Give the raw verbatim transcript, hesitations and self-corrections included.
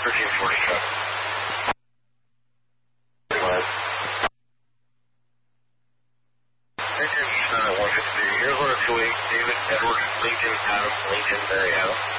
thirteen forty-seven. Lincoln, Eastbound at one fifty-three. Arizona two eight, David, Edward, Lincoln, Adam, Lincoln, Marietta.